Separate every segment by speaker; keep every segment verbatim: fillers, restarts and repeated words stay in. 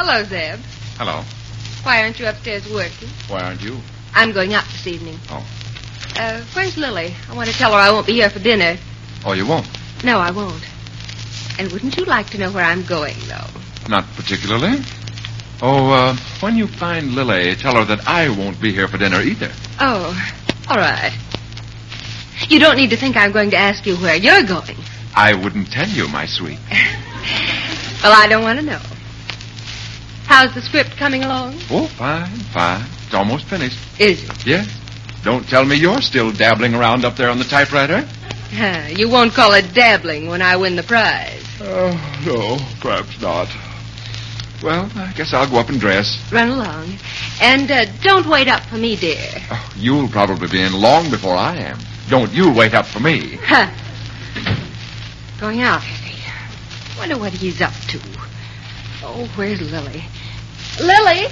Speaker 1: Hello, Zeb.
Speaker 2: Hello.
Speaker 1: Why aren't you upstairs working?
Speaker 2: Why aren't you?
Speaker 1: I'm going out this evening.
Speaker 2: Oh.
Speaker 1: Uh, where's Lily? I want to tell her I won't be here for dinner.
Speaker 2: Oh, you won't?
Speaker 1: No, I won't. And wouldn't you like to know where I'm going, though?
Speaker 2: Not particularly. Oh, uh, when you find Lily, tell her that I won't be here for dinner either.
Speaker 1: Oh, all right. You don't need to think I'm going to ask you where you're going.
Speaker 2: I wouldn't tell you, my sweet.
Speaker 1: Well, I don't want to know. How's the script coming along?
Speaker 2: Oh, fine, fine. It's almost finished.
Speaker 1: Is it?
Speaker 2: Yes. Don't tell me you're still dabbling around up there on the typewriter.
Speaker 1: Uh, you won't call it dabbling when I win the prize.
Speaker 2: Oh, no, perhaps not. Well, I guess I'll go up and dress.
Speaker 1: Run along. And uh, don't wait up for me, dear.
Speaker 2: Oh, you'll probably be in long before I am. Don't you wait up for me.
Speaker 1: Huh. Going out, is he? Wonder what he's up to. Oh, where's Lily? Lily?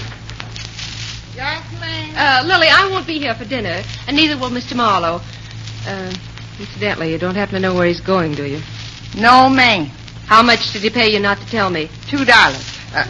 Speaker 3: Yes, ma'am.
Speaker 1: Uh, Lily, I won't be here for dinner, and neither will Mister Marlowe. Uh, incidentally, you don't happen to know where he's going, do you?
Speaker 3: No, ma'am.
Speaker 1: How much did he pay you not to tell me?
Speaker 3: Two dollars. Uh,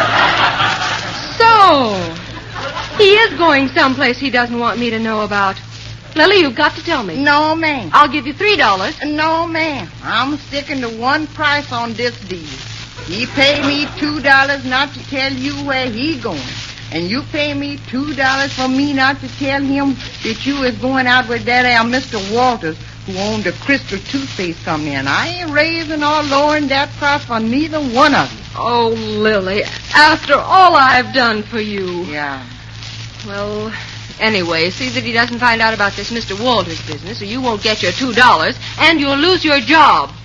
Speaker 1: So, he is going someplace he doesn't want me to know about. Lily, you've got to tell me.
Speaker 3: no, ma'am.
Speaker 1: I'll give you three dollars.
Speaker 3: No, ma'am. I'm sticking to one price on this deal. He paid me two dollars not to tell you where he going. And you pay me two dollars for me not to tell him that you is going out with that there Mister Walters, who owned a Crystal toothpaste company. And I ain't raising or lowering that price for neither one of you.
Speaker 1: Oh, Lily, after all I've done for you.
Speaker 3: Yeah.
Speaker 1: Well, anyway, see that he doesn't find out about this Mister Walters business, or you won't get your two dollars, and you'll lose your job.